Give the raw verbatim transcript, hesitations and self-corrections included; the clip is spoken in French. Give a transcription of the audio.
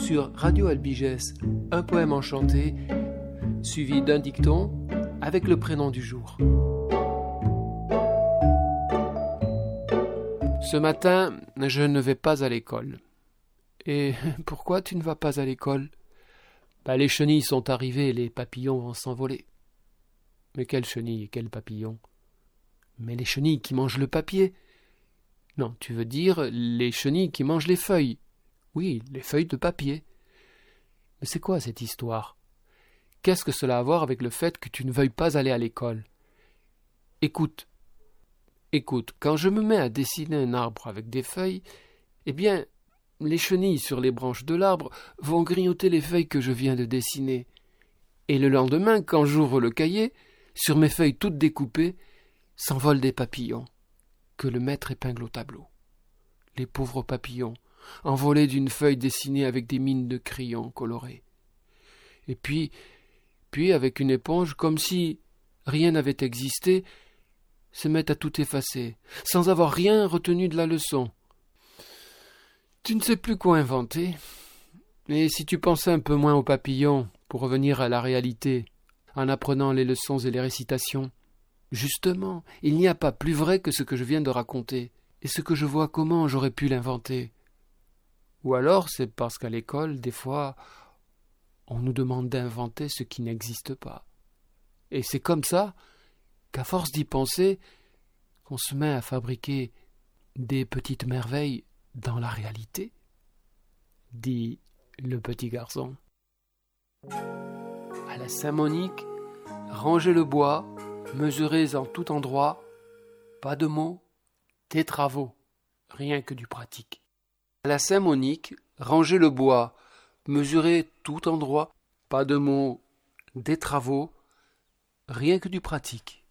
sur Radio Albigès, un poème enchanté, suivi d'un dicton avec le prénom du jour. Ce matin, je ne vais pas à l'école. Et pourquoi tu ne vas pas à l'école ? Bah, les chenilles sont arrivées et les papillons vont s'envoler. Mais quelles chenilles et quels papillons ? Mais les chenilles qui mangent le papier. Non, tu veux dire les chenilles qui mangent les feuilles. Oui, les feuilles de papier. Mais c'est quoi cette histoire ? Qu'est-ce que cela a à voir avec le fait que tu ne veuilles pas aller à l'école ? Écoute, écoute, quand je me mets à dessiner un arbre avec des feuilles, eh bien, les chenilles sur les branches de l'arbre vont grignoter les feuilles que je viens de dessiner. Et le lendemain, quand j'ouvre le cahier, sur mes feuilles toutes découpées, s'envolent des papillons, que le maître épingle au tableau. Les pauvres papillons, envolés d'une feuille dessinée avec des mines de crayons colorés. Et puis, puis avec une éponge, comme si rien n'avait existé, se mettent à tout effacer, sans avoir rien retenu de la leçon. Tu ne sais plus quoi inventer. Et si tu pensais un peu moins aux papillons, pour revenir à la réalité, en apprenant les leçons et les récitations, justement, il n'y a pas plus vrai que ce que je viens de raconter, et ce que je vois comment j'aurais pu l'inventer. Ou alors c'est parce qu'à l'école, des fois, on nous demande d'inventer ce qui n'existe pas. Et c'est comme ça qu'à force d'y penser, qu'on se met à fabriquer des petites merveilles dans la réalité, dit le petit garçon. À la Saint-Monique, rangez le bois, mesurez en tout endroit, pas de mots, des travaux, rien que du pratique. À la Saint-Monique, rangez le bois, mesurez tout endroit, pas de mots, des travaux, rien que du pratique.